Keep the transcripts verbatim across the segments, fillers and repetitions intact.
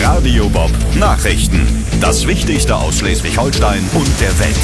Radio Bob Nachrichten. Das Wichtigste aus Schleswig-Holstein und der Welt.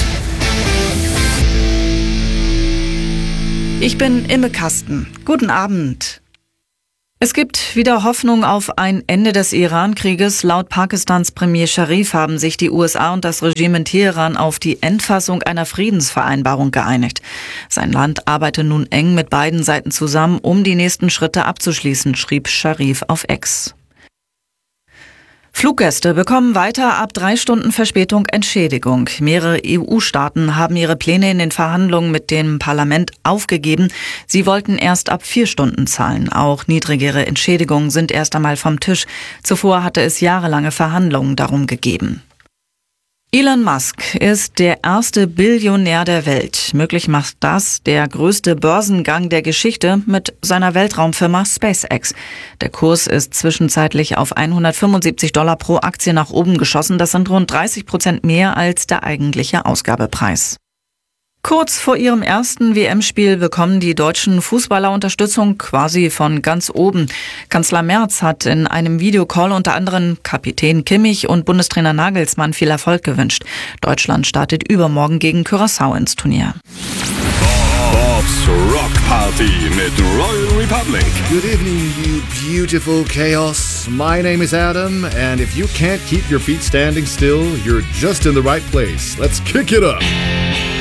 Ich bin Imme Kasten. Guten Abend. Es gibt wieder Hoffnung auf ein Ende des Iran-Krieges. Laut Pakistans Premier Sharif haben sich die U S A und das Regime in Teheran auf die Endfassung einer Friedensvereinbarung geeinigt. Sein Land arbeite nun eng mit beiden Seiten zusammen, um die nächsten Schritte abzuschließen, schrieb Sharif auf X. Fluggäste bekommen weiter ab drei Stunden Verspätung Entschädigung. Mehrere E U-Staaten haben ihre Pläne in den Verhandlungen mit dem Parlament aufgegeben. Sie wollten erst ab vier Stunden zahlen. Auch niedrigere Entschädigungen sind erst einmal vom Tisch. Zuvor hatte es jahrelange Verhandlungen darum gegeben. Elon Musk ist der erste Billionär der Welt. Möglich macht das der größte Börsengang der Geschichte mit seiner Weltraumfirma SpaceX. Der Kurs ist zwischenzeitlich auf hundertfünfundsiebzig Dollar pro Aktie nach oben geschossen. Das sind rund dreißig Prozent mehr als der eigentliche Ausgabepreis. Kurz vor ihrem ersten W M-Spiel bekommen die deutschen Fußballer Unterstützung quasi von ganz oben. Kanzler Merz hat in einem Videocall unter anderem Kapitän Kimmich und Bundestrainer Nagelsmann viel Erfolg gewünscht. Deutschland startet übermorgen gegen Curaçao ins Turnier. Bobs Rock Party mit Royal Republic. Good evening, you beautiful chaos. My name is Adam, and if you can't keep your feet standing still, you're just in the right place. Let's kick it up.